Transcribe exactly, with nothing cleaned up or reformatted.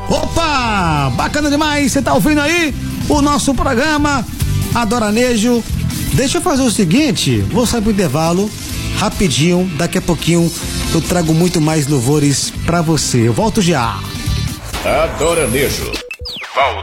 Opa, bacana demais, você tá ouvindo aí o nosso programa Adoranejo. Deixa eu fazer o seguinte, vou sair pro intervalo rapidinho, daqui a pouquinho eu trago muito mais louvores pra você. Eu volto já. Adoranejo. Volta.